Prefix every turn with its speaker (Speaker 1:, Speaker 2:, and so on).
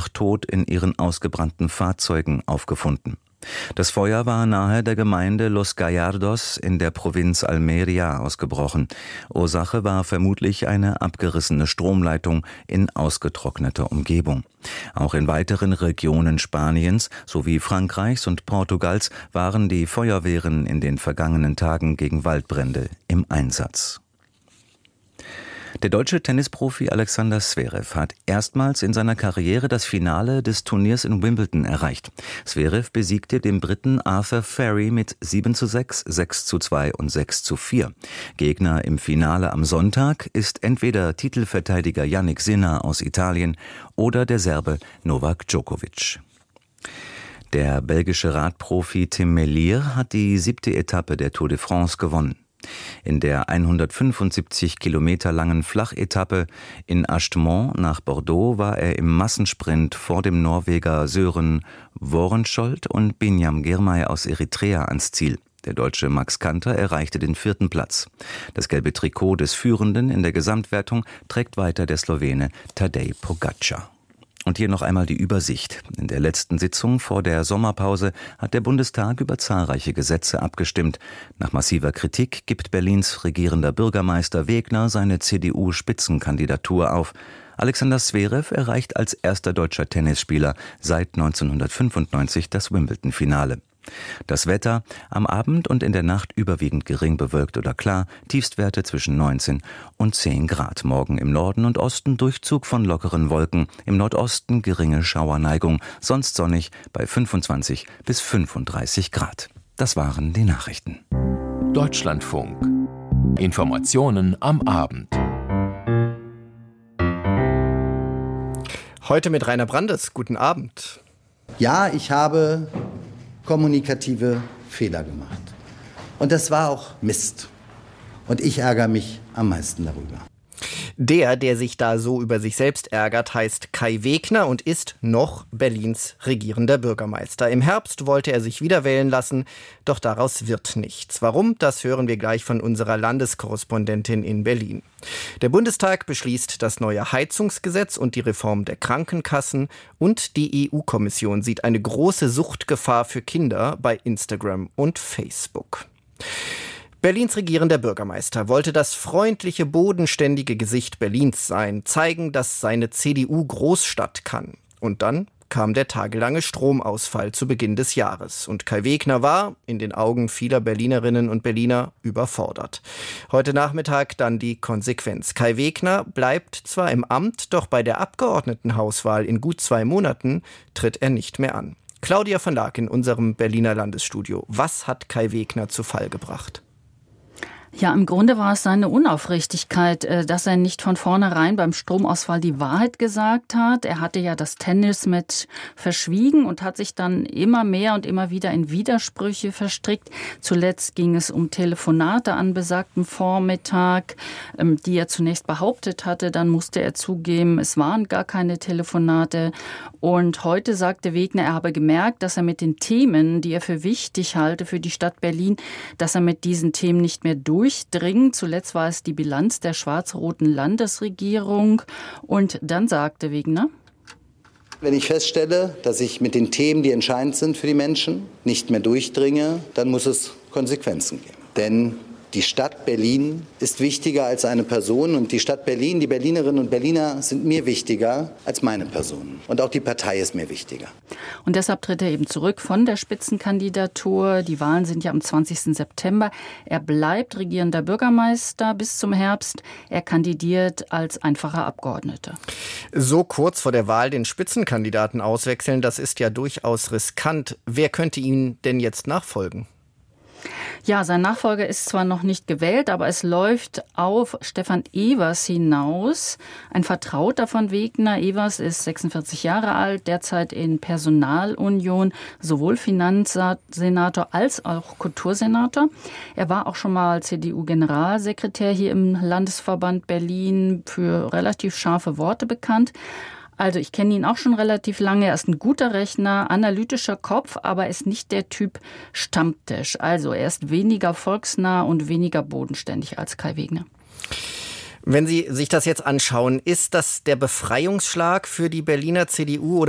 Speaker 1: danach tot in ihren ausgebrannten Fahrzeugen aufgefunden. Das Feuer war nahe der Gemeinde Los Gallardos in der Provinz Almería ausgebrochen. Ursache war vermutlich eine abgerissene Stromleitung in ausgetrockneter Umgebung. Auch in weiteren Regionen Spaniens sowie Frankreichs und Portugals waren die Feuerwehren in den vergangenen Tagen gegen Waldbrände im Einsatz. Der deutsche Tennisprofi Alexander Zverev hat erstmals in seiner Karriere das Finale des Turniers in Wimbledon erreicht. Zverev besiegte den Briten Arthur Ferry mit 7:6, 6:2 und 6:4. Gegner im Finale am Sonntag ist entweder Titelverteidiger Jannik Sinner aus Italien oder der Serbe Novak Djokovic. Der belgische Radprofi Tim Merlier hat die 7. Etappe der Tour de France gewonnen. In der 175 Kilometer langen Flachetappe in Ashtemont nach Bordeaux war er im Massensprint vor dem Norweger Søren Worenskjold und Binyam Girmay aus Eritrea ans Ziel. Der Deutsche Max Kanter erreichte den 4. Platz. Das gelbe Trikot des Führenden in der Gesamtwertung trägt weiter der Slowene Tadej Pogačar. Und hier noch einmal die Übersicht. In der letzten Sitzung vor der Sommerpause hat der Bundestag über zahlreiche Gesetze abgestimmt. Nach massiver Kritik gibt Berlins regierender Bürgermeister Wegner seine CDU-Spitzenkandidatur auf. Alexander Zverev erreicht als erster deutscher Tennisspieler seit 1995 das Wimbledon-Finale. Das Wetter: am Abend und in der Nacht überwiegend gering bewölkt oder klar, Tiefstwerte zwischen 19 und 10 Grad. Morgen im Norden und Osten Durchzug von lockeren Wolken, im Nordosten geringe Schauerneigung, sonst sonnig bei 25 bis 35 Grad. Das waren die Nachrichten.
Speaker 2: Deutschlandfunk. Informationen am Abend.
Speaker 3: Heute mit Rainer Brandes. Guten Abend.
Speaker 4: Ja, ich habe kommunikative Fehler gemacht. Und das war auch Mist. Und ich ärgere mich am meisten darüber.
Speaker 3: Der sich da so über sich selbst ärgert, heißt Kai Wegner und ist noch Berlins regierender Bürgermeister. Im Herbst wollte er sich wieder wählen lassen, doch daraus wird nichts. Warum? Das hören wir gleich von unserer Landeskorrespondentin in Berlin. Der Bundestag beschließt das neue Heizungsgesetz und die Reform der Krankenkassen und die EU-Kommission sieht eine große Suchtgefahr für Kinder bei Instagram und Facebook. Berlins regierender Bürgermeister wollte das freundliche, bodenständige Gesicht Berlins sein, zeigen, dass seine CDU Großstadt kann. Und dann kam der tagelange Stromausfall zu Beginn des Jahres. Und Kai Wegner war, in den Augen vieler Berlinerinnen und Berliner, überfordert. Heute Nachmittag dann die Konsequenz. Kai Wegner bleibt zwar im Amt, doch bei der Abgeordnetenhauswahl in gut 2 Monaten tritt er nicht mehr an. Claudia von Laak in unserem Berliner Landesstudio. Was hat Kai Wegner zu Fall gebracht?
Speaker 5: Ja, im Grunde war es seine Unaufrichtigkeit, dass er nicht von vornherein beim Stromausfall die Wahrheit gesagt hat. Er hatte ja das Tennismatch verschwiegen und hat sich dann immer mehr und immer wieder in Widersprüche verstrickt. Zuletzt ging es um Telefonate an besagtem Vormittag, die er zunächst behauptet hatte. Dann musste er zugeben, es waren gar keine Telefonate. Und heute sagte Wegner, er habe gemerkt, dass er mit den Themen, die er für wichtig halte für die Stadt Berlin, dass er mit diesen Themen nicht mehr durchdringen. Zuletzt war es die Bilanz der schwarz-roten Landesregierung. Und dann sagte Wegner:
Speaker 4: Wenn ich feststelle, dass ich mit den Themen, die entscheidend sind für die Menschen, nicht mehr durchdringe, dann muss es Konsequenzen geben. Denn die Stadt Berlin ist wichtiger als eine Person und die Stadt Berlin, die Berlinerinnen und Berliner sind mir wichtiger als meine Person. Und auch die Partei ist mir wichtiger.
Speaker 5: Und deshalb tritt er eben zurück von der Spitzenkandidatur. Die Wahlen sind ja am 20. September. Er bleibt regierender Bürgermeister bis zum Herbst. Er kandidiert als einfacher Abgeordneter.
Speaker 3: So kurz vor der Wahl den Spitzenkandidaten auswechseln, das ist ja durchaus riskant. Wer könnte ihm denn jetzt nachfolgen?
Speaker 5: Ja, sein Nachfolger ist zwar noch nicht gewählt, aber es läuft auf Stefan Evers hinaus, ein Vertrauter von Wegner. Evers ist 46 Jahre alt, derzeit in Personalunion, sowohl Finanzsenator als auch Kultursenator. Er war auch schon mal CDU-Generalsekretär hier im Landesverband Berlin, für relativ scharfe Worte bekannt. Also ich kenne ihn auch schon relativ lange. Er ist ein guter Rechner, analytischer Kopf, aber ist nicht der Typ Stammtisch. Also er ist weniger volksnah und weniger bodenständig als Kai Wegner.
Speaker 3: Wenn Sie sich das jetzt anschauen, ist das der Befreiungsschlag für die Berliner CDU oder